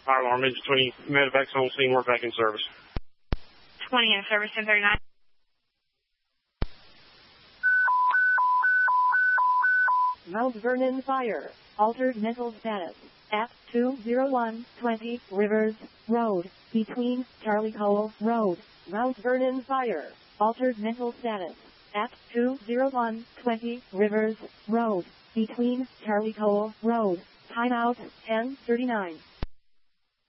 Fire alarm, engine 20, medevac's on scene, we're back in service. 20 in service, 1039. Mount Vernon Fire, altered mental status, at 20120 Rivers Road, between Charlie Cole Road. Mount Vernon Fire, altered mental status, at 20120 Rivers Road, between Charlie Cole Road. Timeout 10:39.